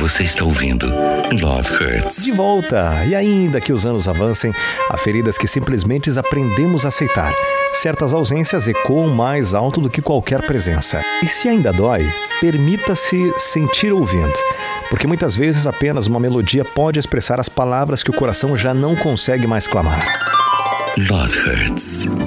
Você está ouvindo Love Hurts. De volta! E ainda que os anos avancem, há feridas que simplesmente aprendemos a aceitar. Certas ausências ecoam mais alto do que qualquer presença. E se ainda dói, permita-se sentir ouvindo. Porque muitas vezes apenas uma melodia pode expressar as palavras que o coração já não consegue mais clamar. Love Hurts.